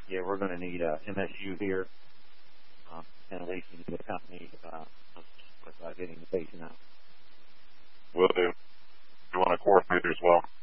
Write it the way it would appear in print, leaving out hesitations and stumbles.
yeah, we're going to need MSU here, and at least the company with getting the patient out. Will do. You want a coordinator as well?